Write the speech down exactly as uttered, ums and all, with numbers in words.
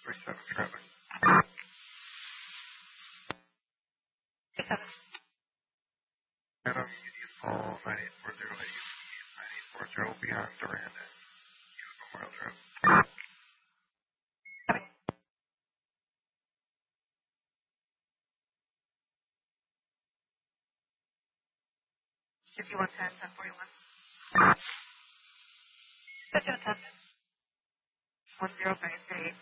three seven traffic. Three seven. Adam, Union Fall, nine eight four zero to nine eight four zero beyond Durand and Memorial Drive. fifty-one ten, ten forty-one. fifty-one ten. one zero five three.